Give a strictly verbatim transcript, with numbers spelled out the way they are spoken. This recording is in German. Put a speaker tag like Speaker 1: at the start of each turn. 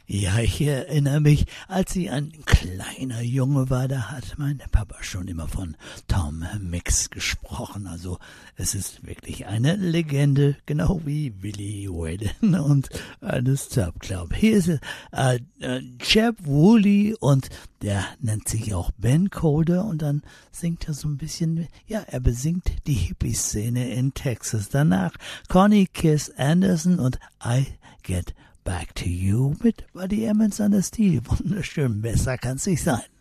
Speaker 1: Ja, ich erinnere mich, als ich ein kleiner Junge war, da hat mein Papa schon immer von Tom Mix gesprochen. Also es ist wirklich eine Legende, genau wie Billy Whedon und alles Top Club. Hier ist äh, äh, Jeb Woolley und der nennt sich auch Ben Coder und dann singt er so ein bisschen, ja, er besingt die Hippie-Szene in Texas. Danach Connie Kiss Anderson und I Get Back to You mit Buddy Emmons an der Stil. Wunderschön, besser kann's nicht sein.